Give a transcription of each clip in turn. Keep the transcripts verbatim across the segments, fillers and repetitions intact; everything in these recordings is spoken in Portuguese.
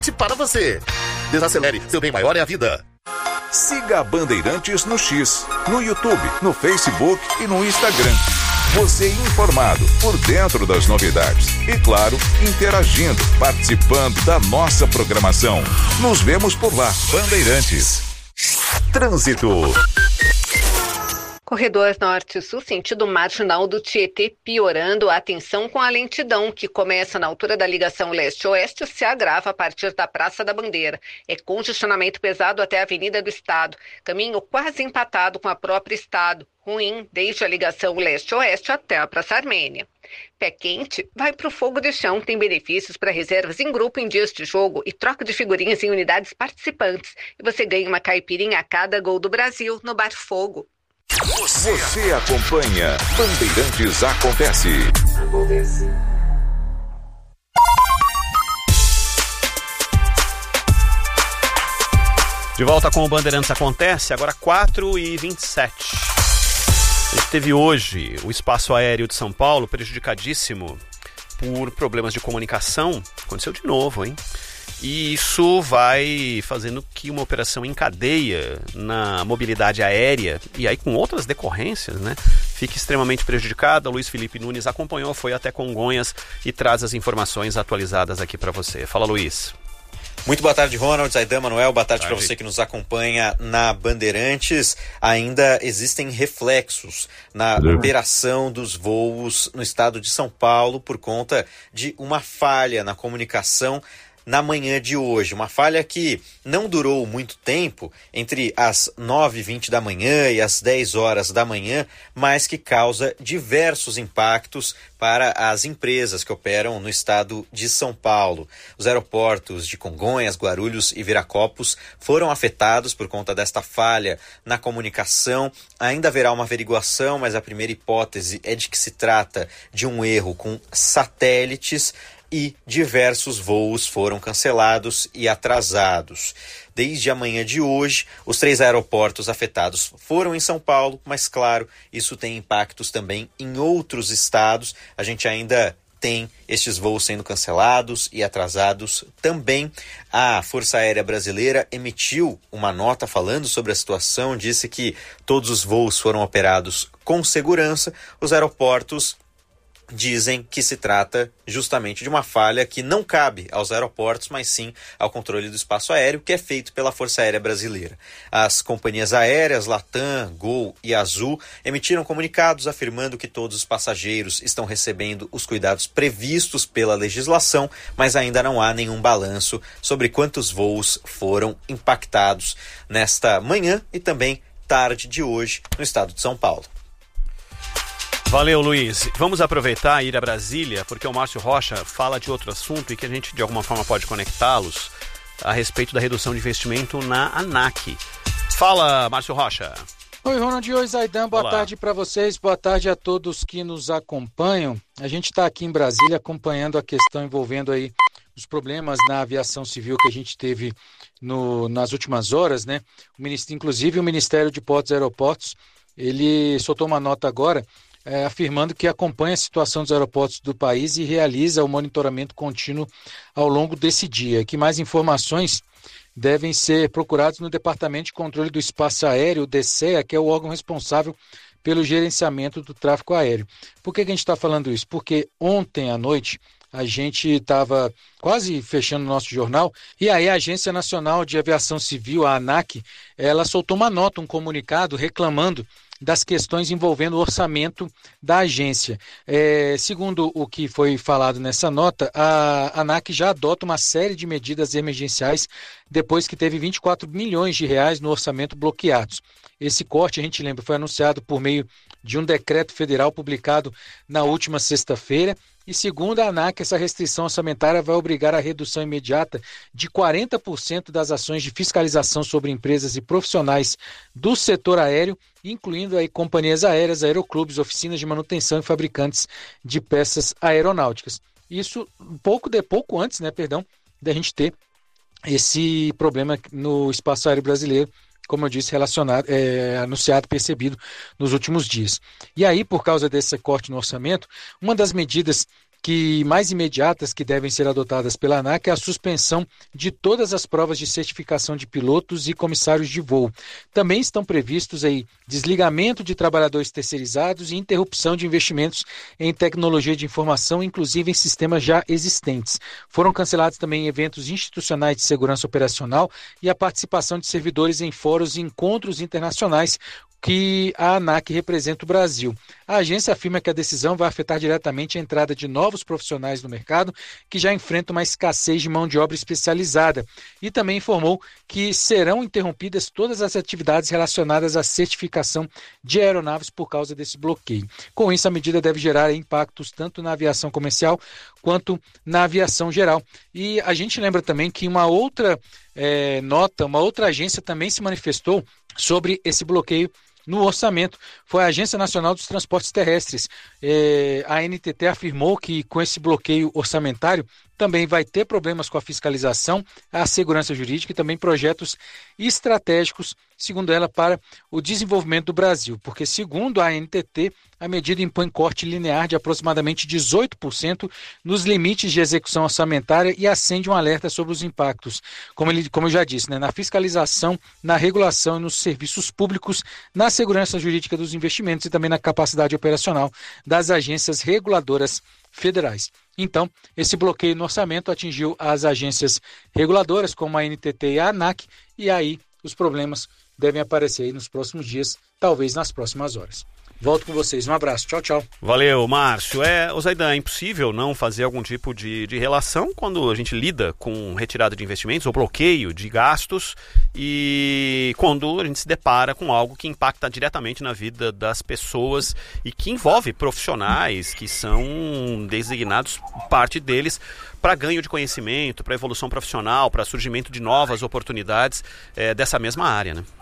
Para você. Desacelere, seu bem maior é a vida. Siga a Bandeirantes no X, no YouTube, no Facebook e no Instagram. Você informado, por dentro das novidades. E claro, interagindo, participando da nossa programação. Nos vemos por lá. Bandeirantes. Trânsito. Corredor Norte-Sul, sentido marginal do Tietê, piorando. A atenção com a lentidão, que começa na altura da ligação leste-oeste e se agrava a partir da Praça da Bandeira. É congestionamento pesado até a Avenida do Estado. Caminho quase empatado com a própria Estado. Ruim desde a ligação leste-oeste até a Praça Armênia. Pé quente, vai pro fogo de chão. Tem benefícios para reservas em grupo em dias de jogo e troca de figurinhas em unidades participantes. E você ganha uma caipirinha a cada gol do Brasil no Bar Fogo. Você, Você acompanha Bandeirantes Acontece. Acontece. De volta com o Bandeirantes Acontece, agora quatro e vinte e sete. A gente teve hoje o espaço aéreo de São Paulo prejudicadíssimo por problemas de comunicação. Aconteceu de novo, hein? E isso vai fazendo que uma operação em cadeia na mobilidade aérea, e aí com outras decorrências, né, fique extremamente prejudicada. Luiz Felipe Nunes acompanhou, foi até Congonhas e traz as informações atualizadas aqui para você. Fala, Luiz. Muito boa tarde, Ronald, Zaidan, Manuel, boa tarde para você que nos acompanha na Bandeirantes. Ainda existem reflexos na operação dos voos no estado de São Paulo por conta de uma falha na comunicação na manhã de hoje, uma falha que não durou muito tempo, entre as nove e vinte da manhã e as dez horas da manhã, mas que causa diversos impactos para as empresas que operam no estado de São Paulo. Os aeroportos de Congonhas, Guarulhos e Viracopos foram afetados por conta desta falha na comunicação. Ainda haverá uma averiguação, mas a primeira hipótese é de que se trata de um erro com satélites, e diversos voos foram cancelados e atrasados. Desde a manhã de hoje, os três aeroportos afetados foram em São Paulo, mas claro, isso tem impactos também em outros estados. A gente ainda tem estes voos sendo cancelados e atrasados também. A Força Aérea Brasileira emitiu uma nota falando sobre a situação, disse que todos os voos foram operados com segurança. Os aeroportos dizem que se trata justamente de uma falha que não cabe aos aeroportos, mas sim ao controle do espaço aéreo, que é feito pela Força Aérea Brasileira. As companhias aéreas Latam, Gol e Azul emitiram comunicados afirmando que todos os passageiros estão recebendo os cuidados previstos pela legislação, mas ainda não há nenhum balanço sobre quantos voos foram impactados nesta manhã e também tarde de hoje no estado de São Paulo. Valeu, Luiz. Vamos aproveitar e ir a Brasília, porque o Márcio Rocha fala de outro assunto e que a gente, de alguma forma, pode conectá-los a respeito da redução de investimento na ANAC. Fala, Márcio Rocha. Oi, Ronald. Oi, Zaidan. Boa Olá. tarde para vocês. Boa tarde a todos que nos acompanham. A gente está aqui em Brasília acompanhando a questão envolvendo aí os problemas na aviação civil que a gente teve no, nas últimas horas, né? O ministro, inclusive, o Ministério de Portos e Aeroportos, ele soltou uma nota agora É, afirmando que acompanha a situação dos aeroportos do país e realiza o monitoramento contínuo ao longo desse dia. Que mais informações devem ser procuradas no Departamento de Controle do Espaço Aéreo, o DECEA, que é o órgão responsável pelo gerenciamento do tráfego aéreo. Por que, que a gente está falando isso? Porque ontem à noite a gente estava quase fechando o nosso jornal, e aí a Agência Nacional de Aviação Civil, a ANAC, ela soltou uma nota, um comunicado reclamando das questões envolvendo o orçamento da agência. É, segundo o que foi falado nessa nota, a ANAC já adota uma série de medidas emergenciais depois que teve vinte e quatro milhões de reais no orçamento bloqueados. Esse corte, a gente lembra, foi anunciado por meio de um decreto federal publicado na última sexta-feira. E segundo a ANAC, essa restrição orçamentária vai obrigar a redução imediata de quarenta por cento das ações de fiscalização sobre empresas e profissionais do setor aéreo, incluindo aí companhias aéreas, aeroclubes, oficinas de manutenção e fabricantes de peças aeronáuticas. Isso pouco de pouco antes, né, perdão, da gente ter esse problema no espaço aéreo brasileiro, como eu disse, relacionado, é, anunciado, percebido nos últimos dias. E aí, por causa desse corte no orçamento, uma das medidas que mais imediatas que devem ser adotadas pela ANAC é a suspensão de todas as provas de certificação de pilotos e comissários de voo. Também estão previstos aí desligamento de trabalhadores terceirizados e interrupção de investimentos em tecnologia de informação, inclusive em sistemas já existentes. Foram cancelados também eventos institucionais de segurança operacional e a participação de servidores em fóruns e encontros internacionais que a ANAC representa o Brasil. A agência afirma que a decisão vai afetar diretamente a entrada de novos profissionais no mercado que já enfrentam uma escassez de mão de obra especializada e também informou que serão interrompidas todas as atividades relacionadas à certificação de aeronaves por causa desse bloqueio. Com isso, a medida deve gerar impactos tanto na aviação comercial quanto na aviação geral. E a gente lembra também que uma outra é, nota, uma outra agência também se manifestou sobre esse bloqueio no orçamento. Foi a Agência Nacional dos Transportes Terrestres. É, a N T T afirmou que com esse bloqueio orçamentário também vai ter problemas com a fiscalização, a segurança jurídica e também projetos estratégicos, segundo ela, para o desenvolvimento do Brasil. Porque, segundo a N T T, a medida impõe corte linear de aproximadamente dezoito por cento nos limites de execução orçamentária e acende um alerta sobre os impactos, como, ele, como eu já disse, né, na fiscalização, na regulação e nos serviços públicos, na segurança jurídica dos investimentos e também na capacidade operacional das agências reguladoras federais. Então, esse bloqueio no orçamento atingiu as agências reguladoras, como a N T T e a ANAC, e aí os problemas devem aparecer aí nos próximos dias, talvez nas próximas horas. Volto com vocês. Um abraço. Tchau, tchau. Valeu, Márcio. É, Zaidan, é impossível não fazer algum tipo de, de relação quando a gente lida com retirada de investimentos ou bloqueio de gastos e quando a gente se depara com algo que impacta diretamente na vida das pessoas e que envolve profissionais que são designados, parte deles, para ganho de conhecimento, para evolução profissional, para surgimento de novas oportunidades é, dessa mesma área, né?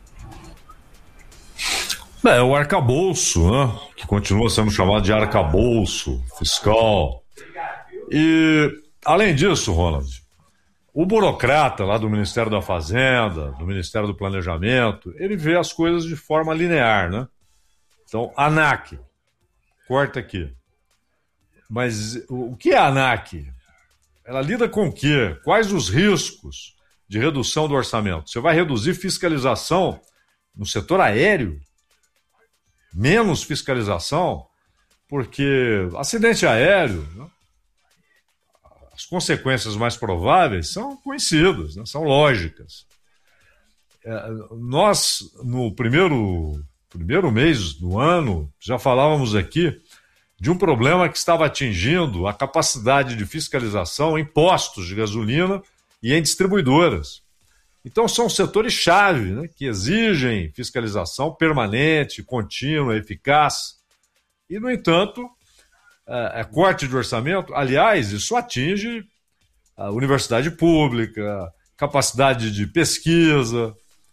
É, o arcabouço, né? Que continua sendo chamado de arcabouço fiscal. E, além disso, Ronald, o burocrata lá do Ministério da Fazenda, do Ministério do Planejamento, ele vê as coisas de forma linear, né? Então, ANAC, corta aqui. Mas o que é a ANAC? Ela lida com o quê? Quais os riscos de redução do orçamento? Você vai reduzir fiscalização no setor aéreo? Menos fiscalização? Porque acidente aéreo, né, as consequências mais prováveis são conhecidas, né, são lógicas. É, nós, no primeiro, primeiro mês do ano, já falávamos aqui de um problema que estava atingindo a capacidade de fiscalização em postos de gasolina e em distribuidoras. Então são setores-chave, né, que exigem fiscalização permanente, contínua, eficaz. E, no entanto, é, é corte de orçamento. Aliás, isso atinge a universidade pública, capacidade de pesquisa.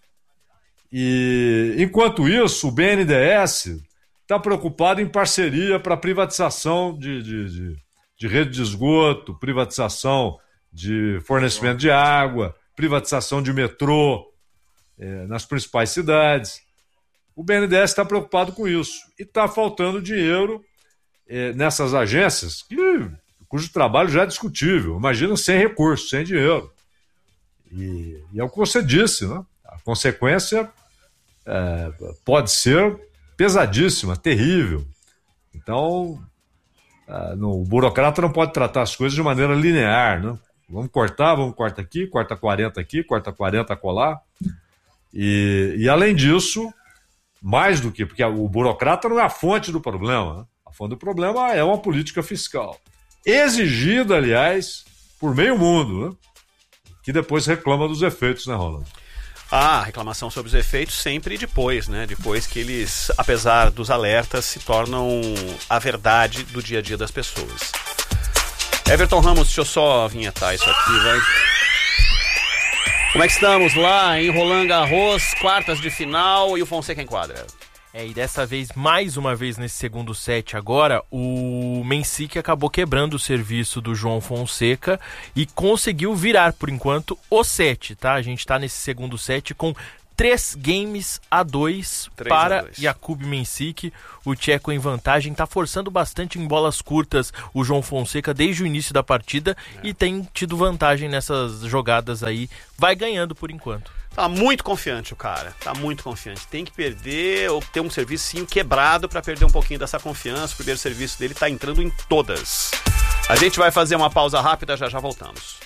E, enquanto isso, o B N D E S está preocupado em parceria para privatização de, de, de, de rede de esgoto, privatização de fornecimento de água, privatização de metrô é, nas principais cidades. O B N D E S está preocupado com isso. E está faltando dinheiro é, nessas agências, que, cujo trabalho já é discutível. Imagina sem recursos, sem dinheiro. E, e é o que você disse, né? A consequência é, pode ser pesadíssima, terrível. Então, é, no, o burocrata não pode tratar as coisas de maneira linear, né? Vamos cortar, vamos cortar aqui, corta quarenta aqui, corta quarenta acolá. E, e além disso, mais do que, porque o burocrata não é a fonte do problema, né? A fonte do problema é uma política fiscal. Exigida, aliás, por meio mundo, né? Que depois reclama dos efeitos, né, Ronald? Ah, reclamação sobre os efeitos sempre depois, né? Depois que eles, apesar dos alertas, se tornam a verdade do dia a dia das pessoas. Everton Ramos, deixa eu só vinhetar isso aqui, vai. Como é que estamos lá em Roland Garros, quartas de final, e o Fonseca enquadra? É, e dessa vez, mais uma vez nesse segundo set agora, o Mensik acabou quebrando o serviço do João Fonseca e conseguiu virar, por enquanto, o set, tá? A gente tá nesse segundo set com Três games a dois para Jakub Mensik. O tcheco em vantagem, está forçando bastante em bolas curtas o João Fonseca desde o início da partida é. e tem tido vantagem nessas jogadas aí. Vai ganhando por enquanto. Tá muito confiante o cara, tá muito confiante. Tem que perder ou ter um serviço quebrado para perder um pouquinho dessa confiança. O primeiro serviço dele tá entrando em todas. A gente vai fazer uma pausa rápida, já já voltamos.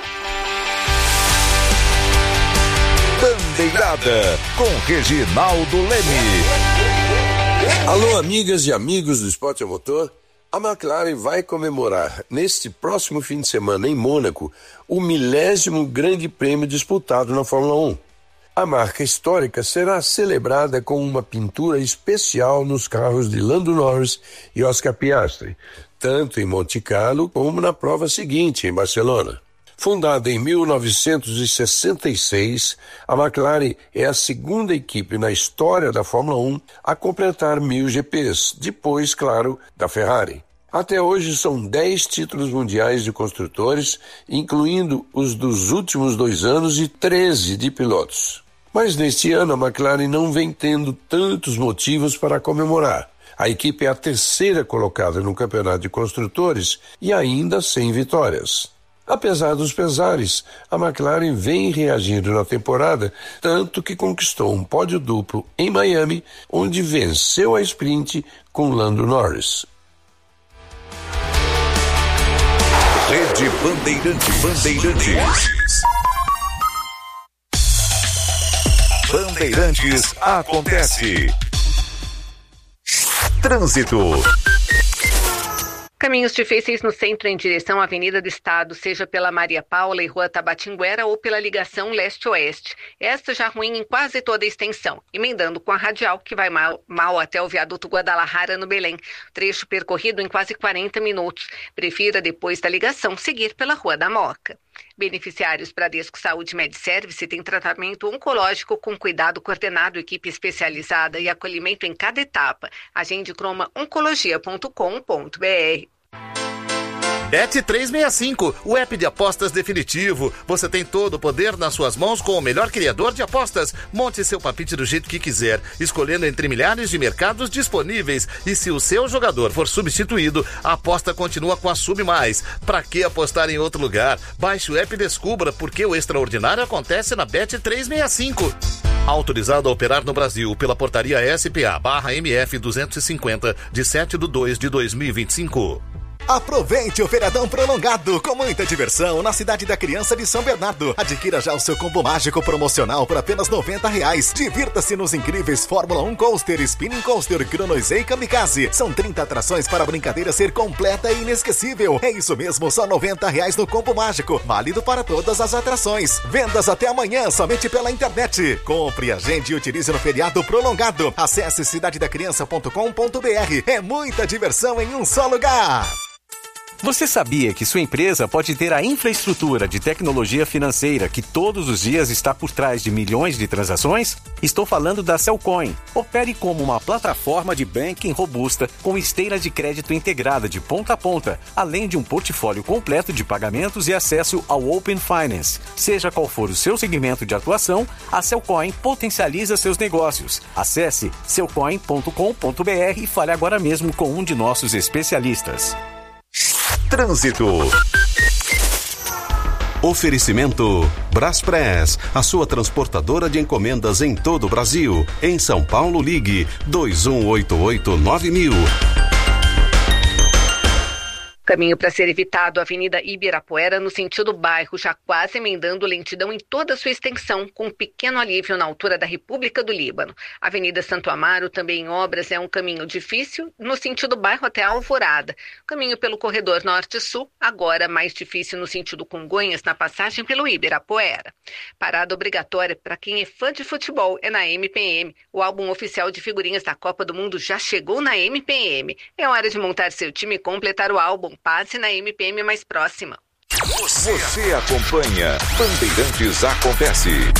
Bandeirada com Reginaldo Leme. Alô, amigas e amigos do Esporte a Motor. A McLaren vai comemorar neste próximo fim de semana em Mônaco o milésimo grande prêmio disputado na Fórmula um. A marca histórica será celebrada com uma pintura especial nos carros de Lando Norris e Oscar Piastri, tanto em Monte Carlo como na prova seguinte em Barcelona. Fundada em mil novecentos e sessenta e seis, a McLaren é a segunda equipe na história da Fórmula um a completar mil G Ps, depois, claro, da Ferrari. Até hoje são dez títulos mundiais de construtores, incluindo os dos últimos dois anos e treze de pilotos. Mas neste ano a McLaren não vem tendo tantos motivos para comemorar. A equipe é a terceira colocada no campeonato de construtores e ainda sem vitórias. Apesar dos pesares, a McLaren vem reagindo na temporada, tanto que conquistou um pódio duplo em Miami, onde venceu a sprint com Lando Norris. Rede Bandeirante Bandeirantes. Bandeirantes acontece. Trânsito. Caminhos difíceis no centro em direção à Avenida do Estado, seja pela Maria Paula e Rua Tabatinguera ou pela ligação leste-oeste. Esta já ruim em quase toda a extensão, emendando com a radial que vai mal, mal até o viaduto Guadalajara no Belém. Trecho percorrido em quase quarenta minutos. Prefira, depois da ligação, seguir pela Rua da Moca. Beneficiários Bradesco Saúde MedService têm tratamento oncológico com cuidado coordenado, equipe especializada e acolhimento em cada etapa. Agende croma oncologia ponto com ponto b r. Bet trezentos e sessenta e cinco, o app de apostas definitivo. Você tem todo o poder nas suas mãos com o melhor criador de apostas. Monte seu palpite do jeito que quiser, escolhendo entre milhares de mercados disponíveis. E se o seu jogador for substituído, a aposta continua com a Sub Mais. Pra que apostar em outro lugar? Baixe o app e descubra porque o extraordinário acontece na Bet trezentos e sessenta e cinco. Autorizado a operar no Brasil pela portaria S P A barra M F duzentos e cinquenta, de sete de dois de dois mil e vinte e cinco. Aproveite o feriadão prolongado com muita diversão na Cidade da Criança de São Bernardo. Adquira já o seu combo mágico promocional por apenas noventa reais. Divirta-se nos incríveis Fórmula um Coaster, Spinning Coaster, Chronoizei e Kamikaze. São trinta atrações para a brincadeira ser completa e inesquecível. É isso mesmo, só noventa reais no combo mágico. Válido para todas as atrações. Vendas até amanhã, somente pela internet. Compre, agende e utilize no feriado prolongado. Acesse cidade da criança ponto com ponto b r. É muita diversão em um só lugar. Você sabia que sua empresa pode ter a infraestrutura de tecnologia financeira que todos os dias está por trás de milhões de transações? Estou falando da Cellcoin. Opere como uma plataforma de banking robusta com esteira de crédito integrada de ponta a ponta, além de um portfólio completo de pagamentos e acesso ao Open Finance. Seja qual for o seu segmento de atuação, a Cellcoin potencializa seus negócios. Acesse cellcoin ponto com ponto b r e fale agora mesmo com um de nossos especialistas. Trânsito. Oferecimento Braspress, a sua transportadora de encomendas em todo o Brasil. Em São Paulo, ligue dois um oito oito nove mil. Caminho para ser evitado, Avenida Ibirapuera, no sentido bairro, já quase emendando lentidão em toda a sua extensão, com um pequeno alívio na altura da República do Líbano. Avenida Santo Amaro, também em obras, é um caminho difícil, no sentido bairro até Alvorada. Caminho pelo corredor norte-sul, agora mais difícil no sentido Congonhas, na passagem pelo Ibirapuera. Parada obrigatória para quem é fã de futebol é na M P M. O álbum oficial de figurinhas da Copa do Mundo já chegou na M P M. É hora de montar seu time e completar o álbum. Passe na M P M mais próxima. Você acompanha Bandeirantes Acontece.